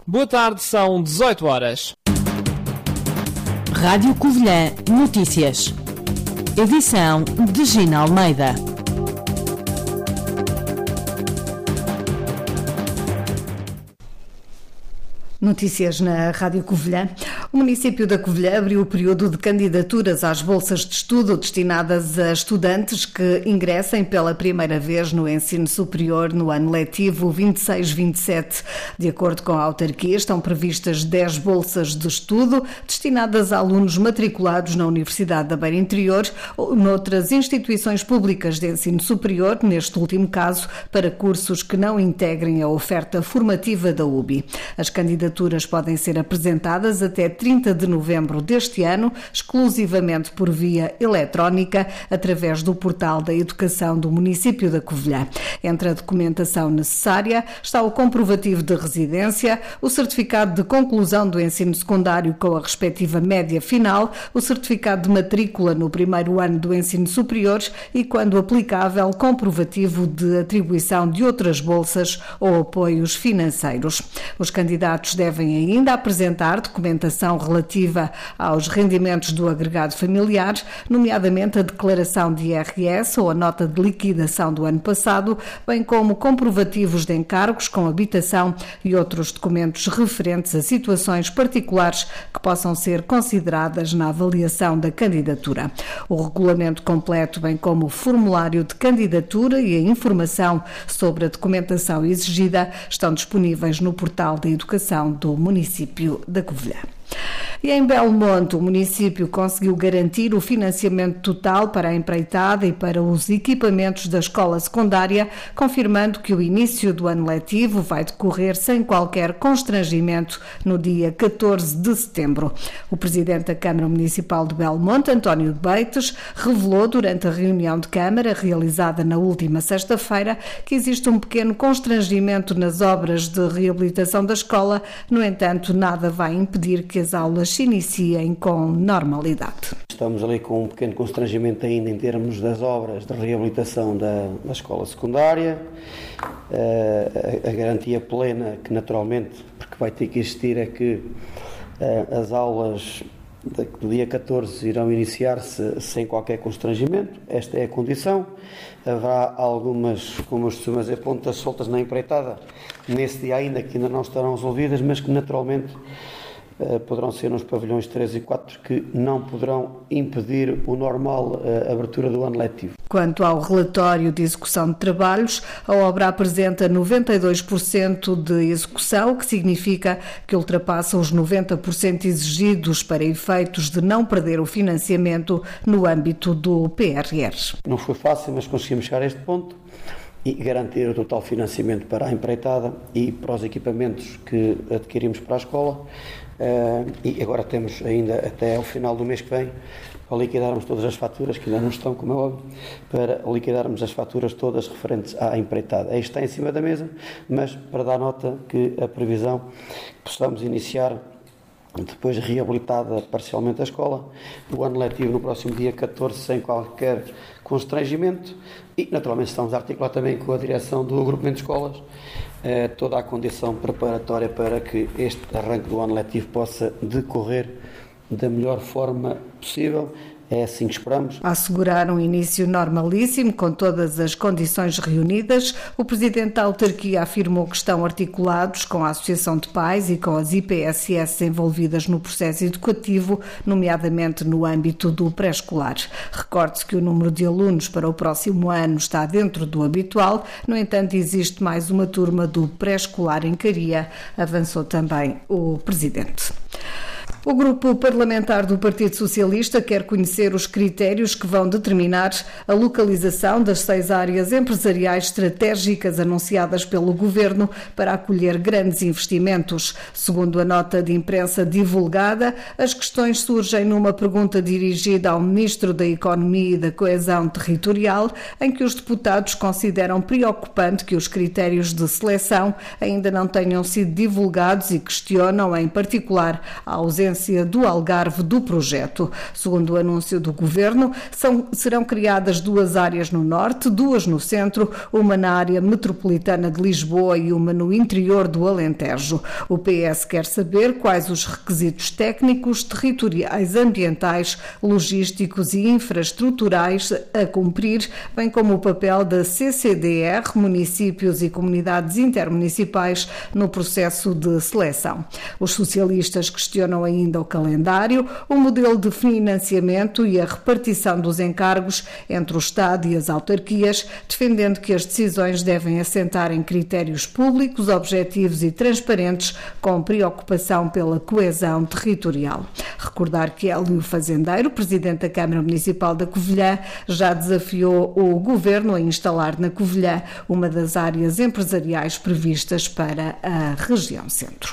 Boa tarde, são 18 horas. Rádio Covilhã Notícias. Edição de Gina Almeida. Notícias na Rádio Covilhã. O município da Covilhã abriu o período de candidaturas às bolsas de estudo destinadas a estudantes que ingressem pela primeira vez no ensino superior no ano letivo 26-27. De acordo com a autarquia, estão previstas 10 bolsas de estudo destinadas a alunos matriculados na Universidade da Beira Interior ou noutras instituições públicas de ensino superior, neste último caso, para cursos que não integrem a oferta formativa da UBI. As candidaturas podem ser apresentadas até 30 de novembro deste ano, exclusivamente por via eletrónica, através do portal da Educação do município da Covilhã. Entre a documentação necessária está o comprovativo de residência, o certificado de conclusão do ensino secundário com a respectiva média final, o certificado de matrícula no primeiro ano do ensino superior e, quando aplicável, comprovativo de atribuição de outras bolsas ou apoios financeiros. Os candidatos devem ainda apresentar documentação relativa aos rendimentos do agregado familiar, nomeadamente a declaração de IRS ou a nota de liquidação do ano passado, bem como comprovativos de encargos com habitação e outros documentos referentes a situações particulares que possam ser consideradas na avaliação da candidatura. O regulamento completo, bem como o formulário de candidatura e a informação sobre a documentação exigida, estão disponíveis no portal da Educação do município da Covilhã. E em Belmonte, o município conseguiu garantir o financiamento total para a empreitada e para os equipamentos da escola secundária, confirmando que o início do ano letivo vai decorrer sem qualquer constrangimento no dia 14 de setembro. O presidente da Câmara Municipal de Belmonte, António Beites, revelou durante a reunião de Câmara, realizada na última sexta-feira, que existe um pequeno constrangimento nas obras de reabilitação da escola. No entanto, nada vai impedir que as aulas se iniciem com normalidade. Estamos ali com um pequeno constrangimento ainda em termos das obras de reabilitação da escola secundária, a garantia plena que naturalmente, porque vai ter que existir, é que as aulas do dia 14 irão iniciar-se sem qualquer constrangimento. Esta é a condição. Haverá algumas, como eu costumo dizer, pontas soltas na empreitada nesse dia ainda, que ainda não estarão resolvidas, mas que naturalmente poderão ser nos pavilhões 3 e 4 que não poderão impedir o normal abertura do ano letivo. Quanto ao relatório de execução de trabalhos, a obra apresenta 92% de execução, o que significa que ultrapassa os 90% exigidos para efeitos de não perder o financiamento no âmbito do PRR. Não foi fácil, mas conseguimos chegar a este ponto e garantir o total financiamento para a empreitada e para os equipamentos que adquirimos para a escola. E agora temos ainda até ao final do mês que vem para liquidarmos todas as faturas, que ainda não estão, como é óbvio, para liquidarmos as faturas todas referentes à empreitada. Isto está em cima da mesa, mas para dar nota que a previsão possamos iniciar, depois reabilitada parcialmente a escola, o ano letivo no próximo dia 14 sem qualquer constrangimento e naturalmente estamos a articular também com a direção do agrupamento de escolas toda a condição preparatória para que este arranque do ano letivo possa decorrer da melhor forma possível. É assim que esperamos. A assegurar um início normalíssimo, com todas as condições reunidas, o presidente da autarquia afirmou que estão articulados com a Associação de Pais e com as IPSS envolvidas no processo educativo, nomeadamente no âmbito do pré-escolar. Recorde-se que o número de alunos para o próximo ano está dentro do habitual, no entanto, existe mais uma turma do pré-escolar em Caria, avançou também o presidente. O grupo parlamentar do Partido Socialista quer conhecer os critérios que vão determinar a localização das 6 áreas empresariais estratégicas anunciadas pelo Governo para acolher grandes investimentos. Segundo a nota de imprensa divulgada, as questões surgem numa pergunta dirigida ao Ministro da Economia e da Coesão Territorial, em que os deputados consideram preocupante que os critérios de seleção ainda não tenham sido divulgados e questionam, em particular, a ausência residência do Algarve do projeto. Segundo o anúncio do Governo, serão criadas 2 áreas no norte, 2 no centro, uma na área metropolitana de Lisboa e uma no interior do Alentejo. O PS quer saber quais os requisitos técnicos, territoriais, ambientais, logísticos e infraestruturais a cumprir, bem como o papel da CCDR, municípios e comunidades intermunicipais, no processo de seleção. Os socialistas questionam ainda o calendário, o modelo de financiamento e a repartição dos encargos entre o Estado e as autarquias, defendendo que as decisões devem assentar em critérios públicos, objetivos e transparentes, com preocupação pela coesão territorial. Recordar que Hélio Fazendeiro, presidente da Câmara Municipal da Covilhã, já desafiou o Governo a instalar na Covilhã uma das áreas empresariais previstas para a região centro.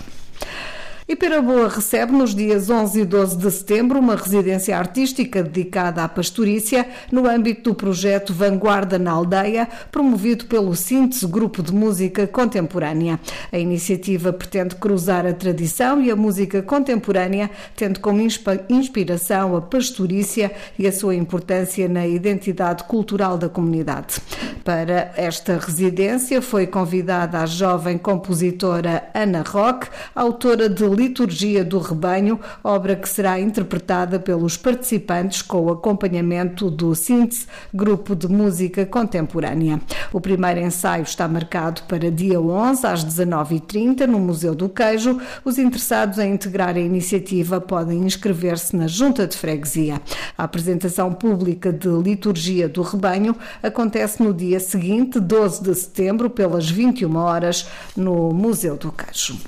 E Pera Boa recebe nos dias 11 e 12 de setembro uma residência artística dedicada à pastorícia no âmbito do projeto Vanguarda na Aldeia, promovido pelo Síntese Grupo de Música Contemporânea. A iniciativa pretende cruzar a tradição e a música contemporânea, tendo como inspiração a pastorícia e a sua importância na identidade cultural da comunidade. Para esta residência foi convidada a jovem compositora Ana Roque, autora de Liturgia do Rebanho, obra que será interpretada pelos participantes com o acompanhamento do Síntese Grupo de Música Contemporânea. O primeiro ensaio está marcado para dia 11, às 19h30, no Museu do Queijo. Os interessados em integrar a iniciativa podem inscrever-se na Junta de Freguesia. A apresentação pública de Liturgia do Rebanho acontece no dia seguinte, 12 de setembro, pelas 21 horas, no Museu do Queijo.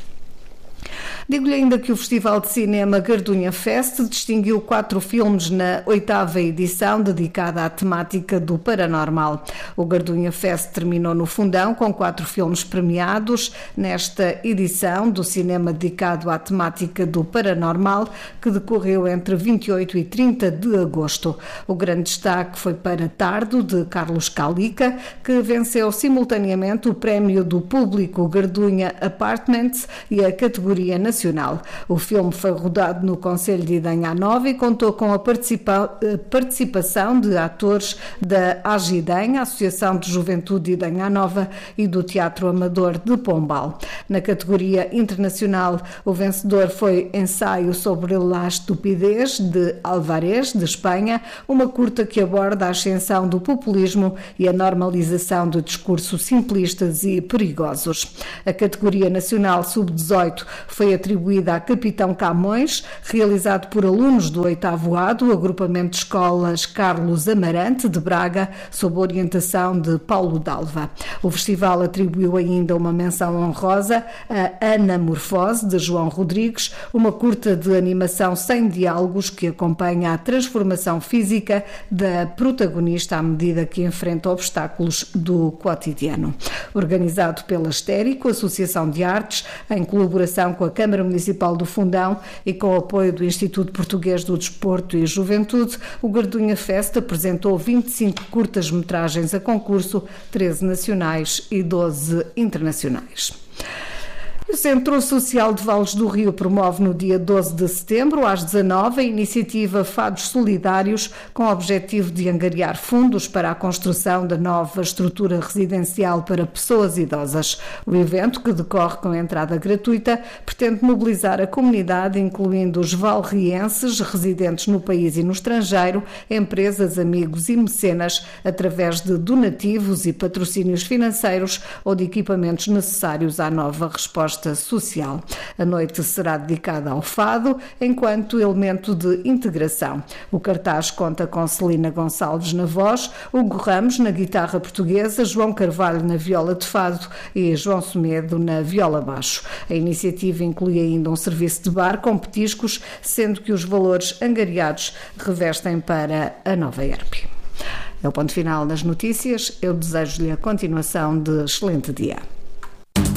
Digo-lhe ainda que o Festival de Cinema Gardunha Fest distinguiu 4 filmes na 8ª edição dedicada à temática do paranormal. O Gardunha Fest terminou no Fundão com 4 filmes premiados nesta edição do cinema dedicado à temática do paranormal, que decorreu entre 28 e 30 de agosto. O grande destaque foi para Tardo, de Carlos Calica, que venceu simultaneamente o prémio do público Gardunha Apartments e a categoria nacional. O filme foi rodado no Concelho de Idanha Nova e contou com a participação de atores da Agidanha, Associação de Juventude de Idanha Nova, e do Teatro Amador de Pombal. Na categoria internacional, o vencedor foi Ensaio sobre a Estupidez, de Alvarez, de Espanha, uma curta que aborda a ascensão do populismo e a normalização de discursos simplistas e perigosos. A categoria nacional sub-18 foi atribuída a Capitão Camões, realizado por alunos do 8º A do agrupamento de escolas Carlos Amarante, de Braga, sob orientação de Paulo Dalva. O festival atribuiu ainda uma menção honrosa a Anamorfose, de João Rodrigues, uma curta de animação sem diálogos que acompanha a transformação física da protagonista à medida que enfrenta obstáculos do cotidiano. Organizado pela Astérico, Associação de Artes, em colaboração com a Câmara Municipal do Fundão e com o apoio do Instituto Português do Desporto e Juventude, o Gardunha Fest apresentou 25 curtas-metragens a concurso, 13 nacionais e 12 internacionais. O Centro Social de Vales do Rio promove no dia 12 de setembro, às 19h, a iniciativa Fados Solidários, com o objetivo de angariar fundos para a construção da nova estrutura residencial para pessoas idosas. O evento, que decorre com entrada gratuita, pretende mobilizar a comunidade, incluindo os valrienses residentes no país e no estrangeiro, empresas, amigos e mecenas, através de donativos e patrocínios financeiros ou de equipamentos necessários à nova resposta social. A noite será dedicada ao fado, enquanto elemento de integração. O cartaz conta com Celina Gonçalves na voz, Hugo Ramos na guitarra portuguesa, João Carvalho na viola de fado e João Semedo na viola baixo. A iniciativa inclui ainda um serviço de bar com petiscos, sendo que os valores angariados revestem para a Nova ERP. É o ponto final das notícias. Eu desejo-lhe a continuação de excelente dia.